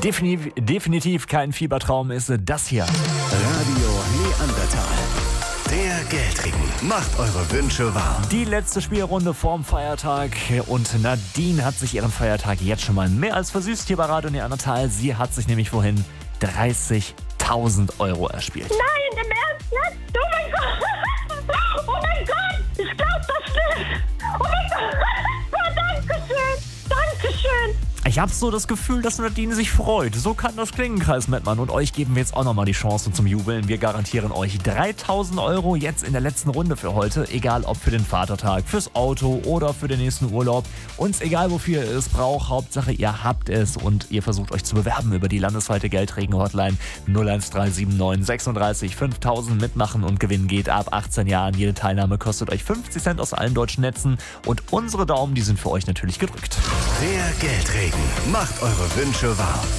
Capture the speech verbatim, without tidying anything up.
Definitiv, definitiv kein Fiebertraum ist das hier. Radio Neandertal. Der Geldring macht eure Wünsche wahr. Die letzte Spielrunde vorm Feiertag und Nadine hat sich ihren Feiertag jetzt schon mal mehr als versüßt hier bei Radio Neandertal. Sie hat sich nämlich vorhin dreißigtausend Euro erspielt. Nein, im Ernst jetzt? Oh mein Gott! Oh mein Gott! Ich glaub das nicht! Oh mein Gott! Oh, Dankeschön! Dankeschön! Ich habe so das Gefühl, dass Nadine sich freut. So kann das klingen, Kreis Mettmann. Und euch geben wir jetzt auch nochmal die Chance zum Jubeln. Wir garantieren euch dreitausend Euro jetzt in der letzten Runde für heute. Egal ob für den Vatertag, fürs Auto oder für den nächsten Urlaub. Uns egal wofür ihr es braucht. Hauptsache ihr habt es und ihr versucht euch zu bewerben über die landesweite Geldregen-Hotline null eins drei sieben neun sechsunddreißig fünftausend. Mitmachen und gewinnen geht ab achtzehn Jahren. Jede Teilnahme kostet euch fünfzig Cent aus allen deutschen Netzen. Und unsere Daumen, die sind für euch natürlich gedrückt. Der Geldregen macht eure Wünsche wahr.